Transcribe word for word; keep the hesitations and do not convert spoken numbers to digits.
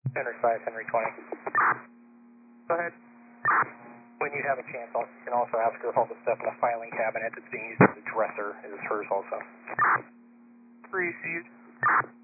Henry five, Henry twenty. Go ahead. When you have a chance, you can also ask her if all the stuff in the filing cabinet that's being used as a dresser is hers also. Received.